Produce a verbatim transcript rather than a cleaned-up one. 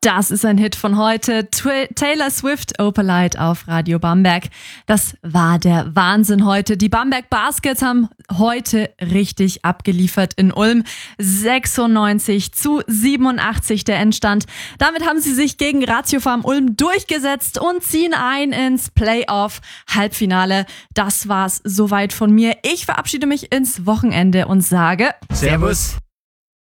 Das ist ein Hit von heute. Tw- Taylor Swift, Opalite auf Radio Bamberg. Das war der Wahnsinn heute. Die Bamberg Baskets haben heute richtig abgeliefert in Ulm. sechsundneunzig zu siebenundachtzig der Endstand. Damit haben sie sich gegen Ratio Farm Ulm durchgesetzt und ziehen ein ins Playoff-Halbfinale. Das war's soweit von mir. Ich verabschiede mich ins Wochenende und sage Servus.